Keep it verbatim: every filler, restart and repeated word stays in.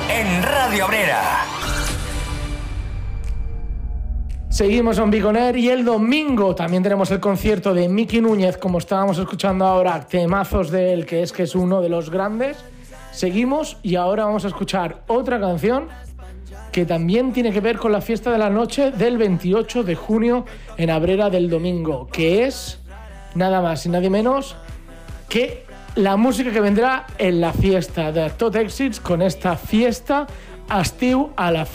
en Radio Abrera. Seguimos en Biconer y el domingo también tenemos el concierto de Miki Núñez, como estábamos escuchando ahora, temazos de él, que es que es uno de los grandes. Seguimos y ahora vamos a escuchar otra canción que también tiene que ver con la fiesta de la noche del veintiocho de junio en Abrera del domingo, que es nada más y nadie menos que la música que vendrá en la fiesta de Tot Èxits con esta fiesta Estiu a la